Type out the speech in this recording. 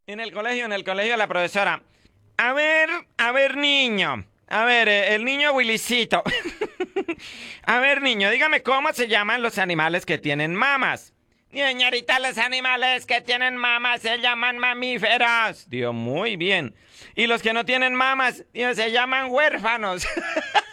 En el colegio la profesora. A ver, niño. A ver, el niño Willycito. A ver, niño, dígame cómo se llaman los animales que tienen mamas. Señorita, los animales que tienen mamas se llaman mamíferos. Digo, muy bien. Y los que no tienen mamas, digo, se llaman huérfanos.